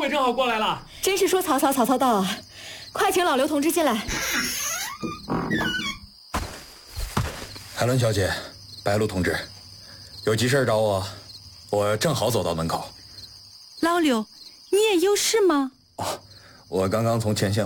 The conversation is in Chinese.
伟正好过来了。 真是说曹操，曹操到啊！快请老刘同志进来。 海伦小姐，白露同志，有急事找我，我正好走到门口。 老刘，你也有事吗？ 哦，我刚刚从前线